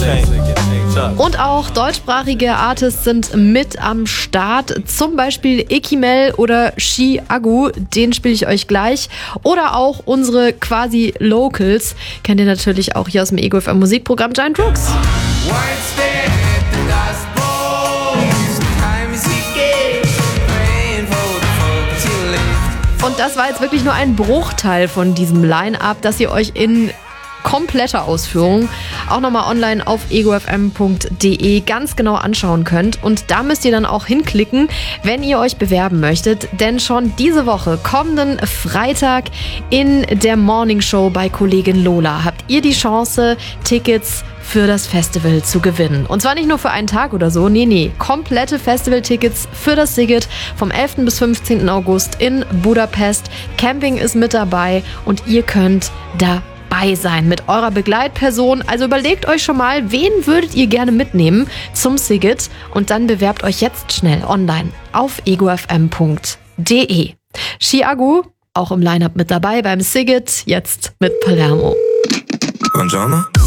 Und auch deutschsprachige Artists sind mit am Start. Zum Beispiel Ekimel oder Shi Agu, den spiele ich euch gleich. Oder auch unsere quasi Locals. Kennt ihr natürlich auch hier aus dem Ego FM Musikprogramm Giant Rooks. Und das war jetzt wirklich nur ein Bruchteil von diesem Line-Up, das ihr euch in kompletter Ausführung auch nochmal online auf egofm.de ganz genau anschauen könnt. Und da müsst ihr dann auch hinklicken, wenn ihr euch bewerben möchtet. Denn schon diese Woche, kommenden Freitag in der Morning Show bei Kollegin Lola, habt ihr die Chance, Tickets für das Festival zu gewinnen. Und zwar nicht nur für einen Tag oder so, nee, komplette Festival-Tickets für das Siget vom 11. bis 15. August in Budapest. Camping ist mit dabei und ihr könnt dabei sein mit eurer Begleitperson. Also überlegt euch schon mal, wen würdet ihr gerne mitnehmen zum Siget und dann bewerbt euch jetzt schnell online auf egofm.de. Shi Agu, auch im Line-Up mit dabei beim Siget, jetzt mit Palermo. Buongiorno.